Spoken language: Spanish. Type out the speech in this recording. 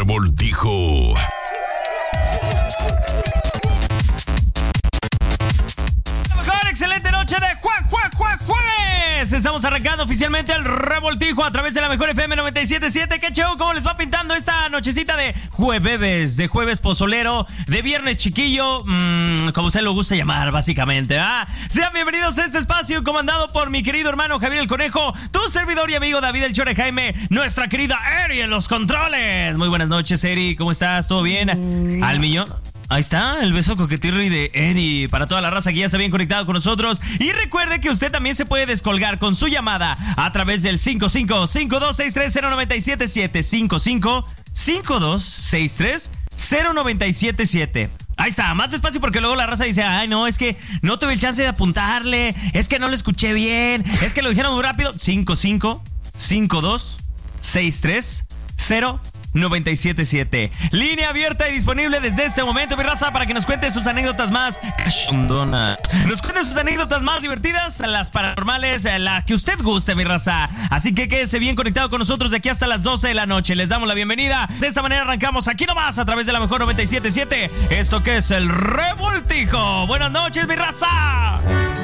Revoltijo. Excelente noche de jueves. Estamos arrancando oficialmente el Revoltijo a través de la mejor FM 97.7. ¿Qué show? ¿Cómo les va pintando esta nochecita de jueves? De jueves pozolero, de viernes chiquillo, como usted lo gusta llamar, básicamente. Sean bienvenidos a este espacio comandado por mi querido hermano Javier el Conejo, tu servidor y amigo David el Chore Jaime, nuestra querida Eri en los controles. Muy buenas noches, Eri. ¿Cómo estás? ¿Todo bien? ¿Al millón? Ahí está, el beso coquetirri de Eddie para toda la raza que ya se habían conectado con nosotros. Y recuerde que usted también se puede descolgar con su llamada a través del 55-5263-0977. 55-5263-0977. Ahí está, más despacio porque luego la raza dice, ay no, es que no tuve el chance de apuntarle, es que no lo escuché bien, es que lo dijeron muy rápido. 55-5263-0977. Línea abierta y disponible desde este momento, mi raza, para que nos cuente sus anécdotas más cachondonas. Nos cuente sus anécdotas más divertidas, las paranormales, la que usted guste, mi raza. Así que quédese bien conectado con nosotros de aquí hasta las 12 de la noche. Les damos la bienvenida. De esta manera arrancamos aquí nomás a través de la mejor 97.7. Esto que es el Revoltijo. Buenas noches, mi raza.